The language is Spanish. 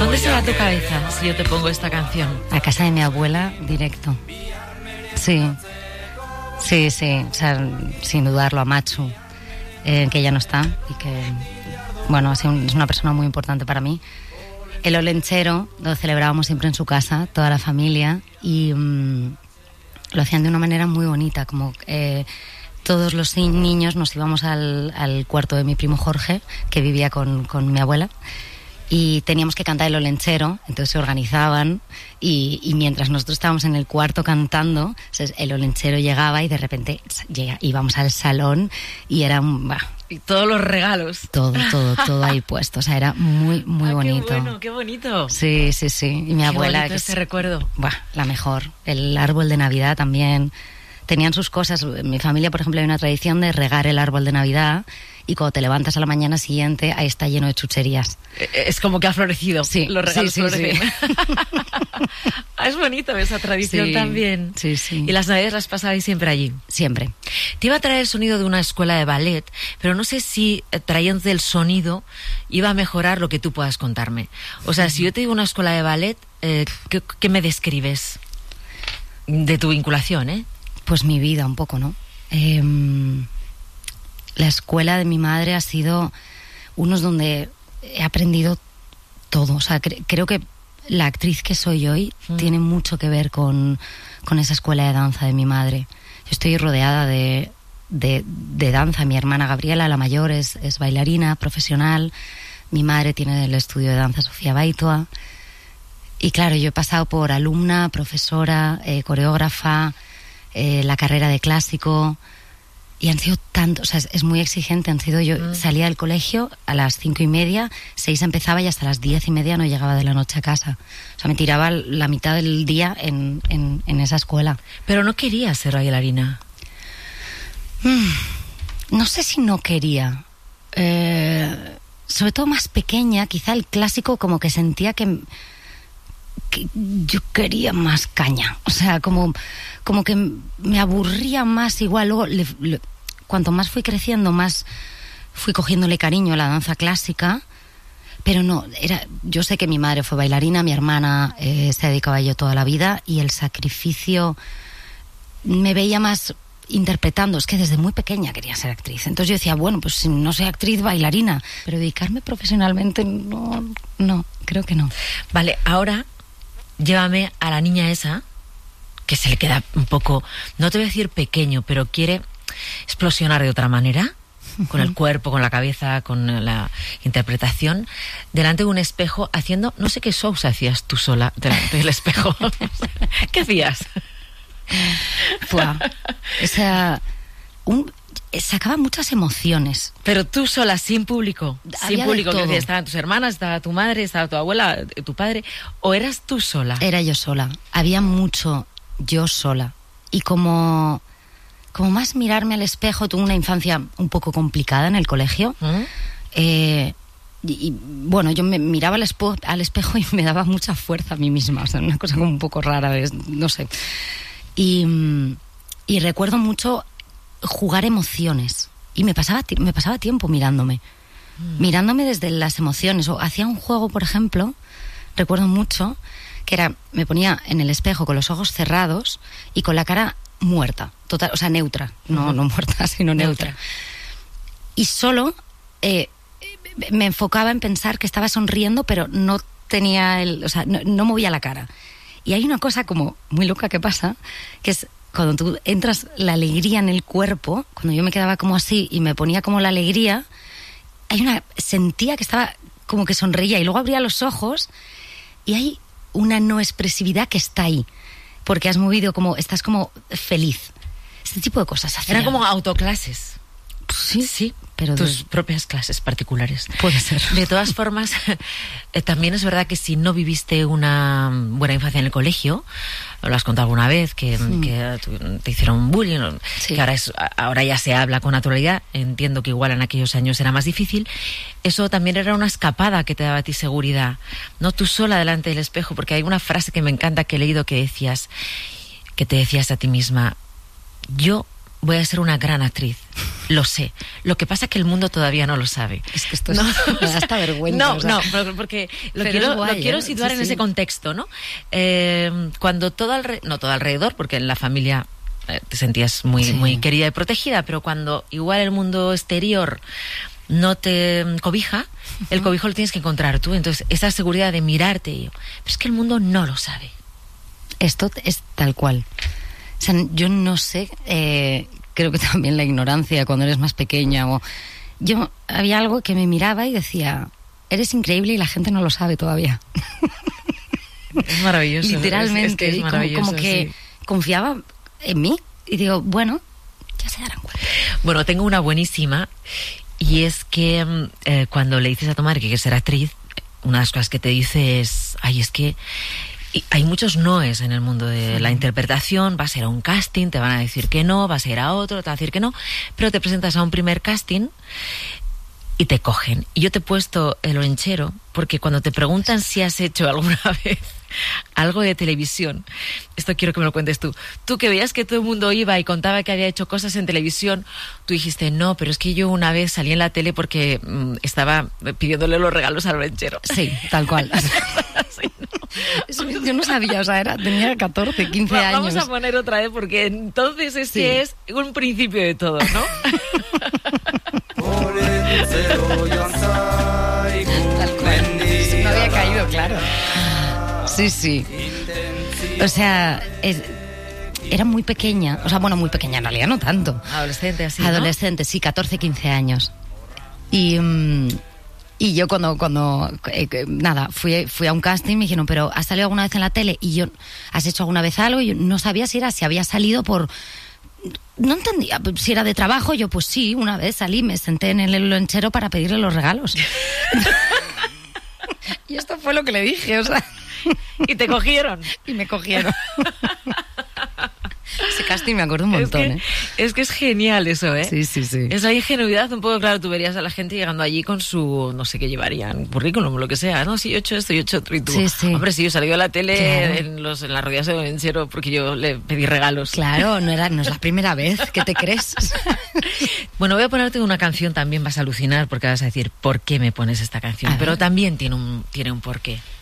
¿Dónde se va tu cabeza si yo te pongo esta canción? A casa de mi abuela, directo. Sí. O sea, sin dudarlo, a Machu, que ya no está y que, bueno, es una persona muy importante para mí. El Olenchero lo celebrábamos siempre en su casa, toda la familia, y lo hacían de una manera muy bonita, como todos los niños nos íbamos al cuarto de mi primo Jorge, que vivía con mi abuela, y teníamos que cantar el Olenchero, entonces se organizaban y mientras nosotros estábamos en el cuarto cantando, el Olenchero llegaba y de repente íbamos al salón y eran... Y todos los regalos. Todo ahí puesto, o sea, era muy bonito. Qué bonito. Sí. Y mi abuela... Qué ese recuerdo. La mejor. El árbol de Navidad también. Tenían sus cosas. En mi familia, por ejemplo, hay una tradición de regar el árbol de Navidad y cuando te levantas a la mañana siguiente, ahí está lleno de chucherías. Es como que ha florecido. Sí, los regalos florecen. Sí. Es bonito esa tradición también. Sí. ¿Y las Navidades las pasabais siempre allí? Siempre. Te iba a traer el sonido de una escuela de ballet, pero no sé si trayéndote el sonido iba a mejorar lo que tú puedas contarme. O sea, si yo te digo una escuela de ballet, ¿qué me describes de tu vinculación, Pues mi vida un poco, ¿no? La escuela de mi madre ha sido unos donde he aprendido todo. O sea, creo que la actriz que soy hoy tiene mucho que ver con esa escuela de danza de mi madre. Yo estoy rodeada de danza. Mi hermana Gabriela, la mayor, es bailarina profesional. Mi madre tiene el estudio de danza Sofía Baitua. Y claro, yo he pasado por alumna, profesora, coreógrafa, la carrera de clásico, y han sido tantos, o sea, es muy exigente. Yo salía del colegio a las 5:30, 6 empezaba y hasta las 10:30 no llegaba de la noche a casa. O sea, me tiraba la mitad del día en esa escuela. Pero no quería ser bailarina. No sé si no quería. Sobre todo más pequeña, quizá el clásico como que sentía que yo quería más caña, o sea, como que me aburría más. Igual luego cuanto más fui creciendo, más fui cogiéndole cariño a la danza clásica, pero no, yo sé que mi madre fue bailarina, mi hermana se dedicaba a ello toda la vida, y el sacrificio me veía más interpretando. Es que desde muy pequeña quería ser actriz, entonces yo decía, bueno, pues si no soy actriz, bailarina, pero dedicarme profesionalmente no, creo que no. Vale, ahora llévame a la niña esa, que se le queda un poco, no te voy a decir pequeño, pero quiere explosionar de otra manera, con el cuerpo, con la cabeza, con la interpretación, delante de un espejo, haciendo, no sé qué shows hacías tú sola delante del espejo. ¿Qué hacías? O sea, sacaba muchas emociones. Pero tú sola, sin público. Sin público, que estaban tus hermanas, estaba tu madre, estaba tu abuela, tu padre. ¿O eras tú sola? Era yo sola. Había mucho yo sola. Y como más mirarme al espejo. Tuve una infancia un poco complicada en el colegio. Y bueno, yo me miraba al espejo y me daba mucha fuerza a mí misma. O sea, una cosa como un poco rara, no sé. Y recuerdo mucho jugar emociones, y me pasaba tiempo mirándome desde las emociones. O hacía un juego, por ejemplo, recuerdo mucho, que era, me ponía en el espejo con los ojos cerrados y con la cara muerta, total, o sea, neutra, no muerta, sino neutra. Y solo me enfocaba en pensar que estaba sonriendo, pero no tenía no movía la cara. Y hay una cosa como muy loca que pasa, que es cuando tú entras la alegría en el cuerpo. Cuando yo me quedaba como así y me ponía como la alegría, sentía que estaba como que sonreía, y luego abría los ojos y hay una no expresividad que está ahí, porque has movido estás como feliz. Este tipo de cosas hacía. Eran como autoclases. Sí, pero tus propias clases particulares. Puede ser. De todas formas, también es verdad que si no viviste una buena infancia en el colegio, lo has contado alguna vez, que te hicieron bullying, que ahora ya se habla con naturalidad. Entiendo que igual en aquellos años era más difícil. Eso también era una escapada que te daba a ti seguridad, no tú sola delante del espejo, porque hay una frase que me encanta que he leído que te decías a ti misma: yo voy a ser una gran actriz. Lo sé. Lo que pasa es que el mundo todavía no lo sabe. Es que esto me da hasta vergüenza. No, porque lo quiero situar en ese contexto, ¿no? Cuando no todo alrededor, porque en la familia te sentías muy querida y protegida, pero cuando igual el mundo exterior no te cobija, el cobijo lo tienes que encontrar tú. Entonces, esa seguridad de mirarte, pero es que el mundo no lo sabe. Esto es tal cual. O sea, yo no sé, creo que también la ignorancia cuando eres más pequeña, yo había algo que me miraba y decía, eres increíble y la gente no lo sabe todavía. Es maravilloso. Literalmente, es maravilloso, como que confiaba en mí y digo, bueno, ya se darán cuenta. Bueno, tengo una buenísima, y es que cuando le dices a tu madre que quieres ser actriz, una de las cosas que te dice es, es que hay muchos noes en el mundo de la interpretación. Vas a ir a un casting, te van a decir que no, vas a ir a otro, te van a decir que no, pero te presentas a un primer casting y te cogen. Y yo te he puesto el olenchero porque cuando te preguntan si has hecho alguna vez algo de televisión, esto quiero que me lo cuentes tú que veías que todo el mundo iba y contaba que había hecho cosas en televisión, tú dijiste, no, pero es que yo una vez salí en la tele porque estaba pidiéndole los regalos al olenchero. Sí, tal cual. Sí, ¿no? Eso yo no sabía, o sea, tenía 14, 15 años. Vamos a poner otra vez porque entonces que es un principio de todo, ¿no? Tal cual. No había caído, claro. Sí. O sea, era muy pequeña. O sea, bueno, muy pequeña en realidad, no tanto. Adolescente, así, Adolescente, ¿no? Sí, 14, 15 años. Y yo cuando fui a un casting, me dijeron, pero ¿has salido alguna vez en la tele? Y yo, ¿has hecho alguna vez algo? Y yo no sabía si había salido por... No entendía si era de trabajo. Yo, pues sí, una vez salí, me senté en el lonchero para pedirle los regalos. Y esto fue lo que le dije, o sea... ¿Y te cogieron? Y me cogieron. Ese casting me acuerdo un montón, Es que es genial eso, ¿eh? Sí. Esa ingenuidad, un poco, claro, tú verías a la gente llegando allí con su, no sé qué llevarían, currículum o lo que sea. No, sí, yo he hecho esto, yo he hecho otro, y tú. Sí. Hombre, sí, yo salí a la tele, claro, en las rodillas de olenchero porque yo le pedí regalos. Claro, no es la primera vez, ¿qué te crees? Bueno, voy a ponerte una canción, también vas a alucinar porque vas a decir, ¿por qué me pones esta canción? Pero también tiene un porqué.